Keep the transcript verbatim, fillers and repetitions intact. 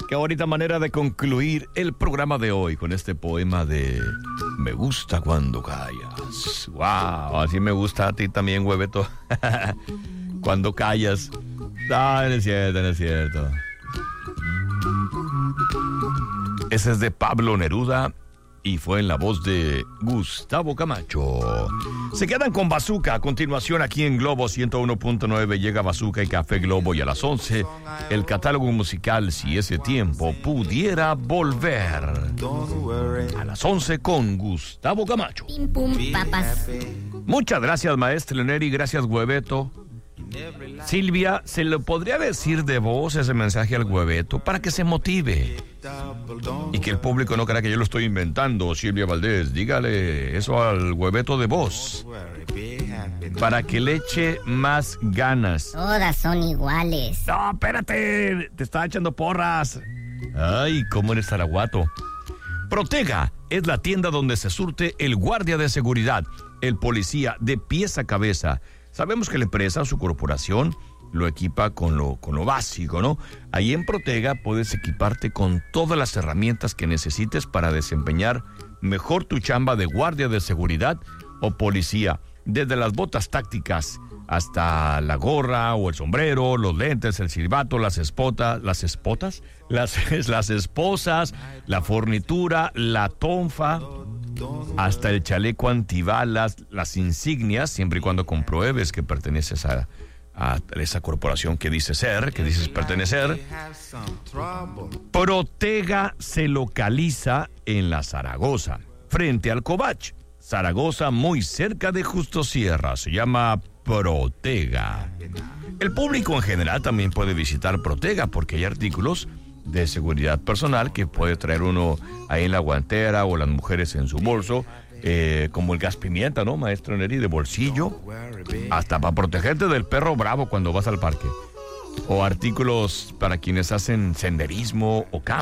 Qué bonita manera de concluir el programa de hoy con este poema de Me gusta cuando callas. Wow, así me gusta a ti también, hueveto. Cuando callas. Ah, no es cierto, no es cierto. Ese es de Pablo Neruda y fue en la voz de Gustavo Camacho. Se quedan con Bazooka. A continuación, aquí en Globo ciento uno punto nueve llega Bazooka y Café Globo, y a las once el catálogo musical Si ese tiempo pudiera volver. A las once con Gustavo Camacho. Pim pum papas. Muchas gracias, maestro Neri. Gracias, Hueveto. Silvia, ¿se le podría decir de voz ese mensaje al Hueveto para que se motive? Y que el público no crea que yo lo estoy inventando. Silvia Valdés, dígale eso al Hueveto de voz para que le eche más ganas. Todas son iguales. No, espérate, te estaba echando porras. Ay, cómo eres zaraguato. Protega es la tienda donde se surte el guardia de seguridad, el policía de pies a cabeza. Sabemos que la empresa o su corporación lo equipa con lo, con lo básico, ¿no? Ahí en Protega puedes equiparte con todas las herramientas que necesites para desempeñar mejor tu chamba de guardia de seguridad o policía. Desde las botas tácticas hasta la gorra o el sombrero, los lentes, el silbato, las espotas, las espotas, las, las esposas, la fornitura, la tonfa, hasta el chaleco antibalas, las insignias, siempre y cuando compruebes que perteneces a, a esa corporación que dices ser, que dices pertenecer. Protega se localiza en la Zaragoza, frente al Covach. Zaragoza, muy cerca de Justo Sierra, se llama Protega. El público en general también puede visitar Protega porque hay artículos de seguridad personal que puede traer uno ahí en la guantera o las mujeres en su bolso, eh, como el gas pimienta, ¿no, maestro Neri? De bolsillo, hasta para protegerte del perro bravo cuando vas al parque. O artículos para quienes hacen senderismo o camping.